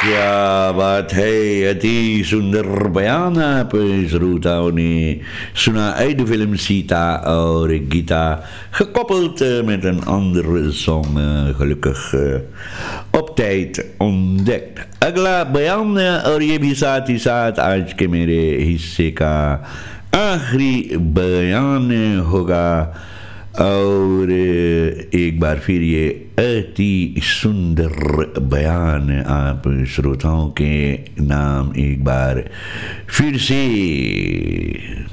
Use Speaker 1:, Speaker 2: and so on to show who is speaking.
Speaker 1: क्या बात है, अति सुंदर बयान आप श्रोताओं ने सुना uit de film Sita और Gita, gekoppeld met een andere song, gelukkig op tijd ontdekt. अगला बयान और ये भी साथ ही साथ आज के मेरे हिस्से का आखिरी बयान होगा और एक बार फिर ये अति सुंदर बयान आप श्रोताओं के नाम एक बार फिर से